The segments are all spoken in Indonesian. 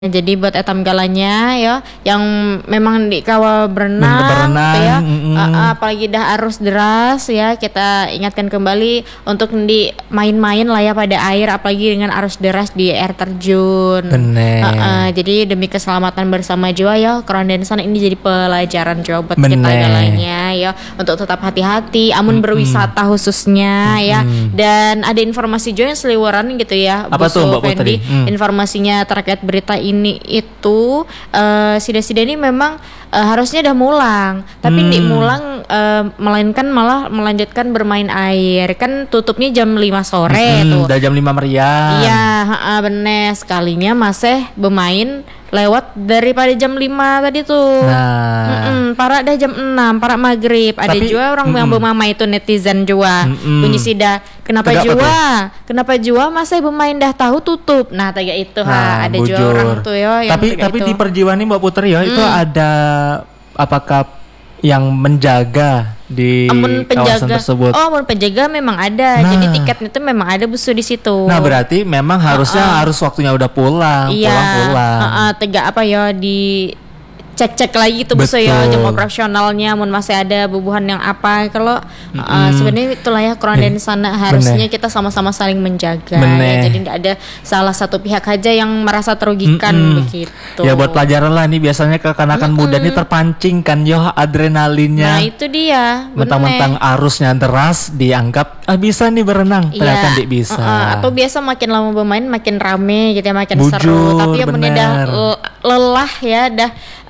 Jadi buat etam galanya ya yang memang di kawah berenang gitu ya, apalagi dah arus deras ya, kita ingatkan kembali untuk di main-main lah ya pada air, apalagi dengan arus deras di air terjun. Bener. Jadi demi keselamatan bersama jiwa ya, Kerandensan ini jadi pelajaran juga buat kita galanya ya, untuk tetap hati-hati amun berwisata khususnya ya. Dan ada informasi juga yang seliweran gitu ya. Apa tuh Mbak Putri? Informasinya terkait berita ini itu sida-sida ini memang harusnya udah mulang, tapi di mulang melainkan malah melanjutkan bermain air. Kan tutupnya jam 5 sore tuh. Udah jam 5 meriah. Iya, bener, sekalinya masih bermain lewat daripada jam 5 tadi tuh. Para dah jam 6, para maghrib. Ada juga orang yang bermama itu netizen juga. Bunyi sida, kenapa jua? Kenapa jua masih bermain dah tahu tutup. Nah, taga itu ada juga orang tuh ya yang tapi itu. Di perjiwa nih Mbak Putri ya, itu ada apakah yang menjaga di kawasan tersebut? Oh, penjaga memang ada. Jadi tiketnya itu memang ada busu di situ. Nah, berarti memang harus waktunya udah pulang, pulang. Tegak apa ya, di cek lagi tuh busu ya jam operasionalnya, mun masih ada bubuhan yang apa. Kalau sebenarnya itulah ya Kerandensan, harusnya kita sama-sama saling menjaga ya. Jadi tidak ada salah satu pihak aja yang merasa terugikan begitu. Ya buat pelajaran lah, ini biasanya kekanakan muda ini terpancing kan yo adrenalinnya. Nah itu dia. Mentang-mentang arusnya deras dianggap bisa nih berenang, ternyata tidak bisa. Atau biasa makin lama bermain makin rame gitu ya, makin seru. Tapi ya udah lelah ya, dah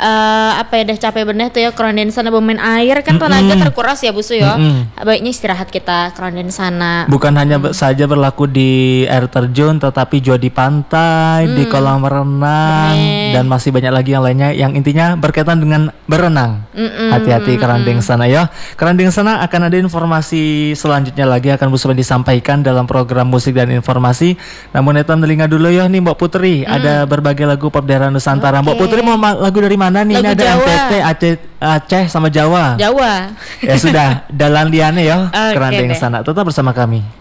dah capek bener tuh ya Kerandensan bermain air kan, tenaga terkuras ya busu ya. Baiknya istirahat kita Kerandensan. Bukan hanya saja berlaku di air terjun, tetapi juga di pantai, di kolam renang, dan masih banyak lagi yang lainnya yang intinya berkaitan dengan berenang. Hati-hati Kerandensan ya. Kerandensan akan ada informasi selanjutnya lagi akan busu disampaikan dalam program musik dan informasi. Namun etam telinga dulu ya nih Mbak Putri, ada berbagai lagu pop daerah Nusantara. Mbak Putri mau lagu dari mana nih? Lagu ini ada Jawa. NTT, Aceh sama Jawa. Jawa. Ya sudah, dalam liane ya. Kerandensan. Tetap bersama kami.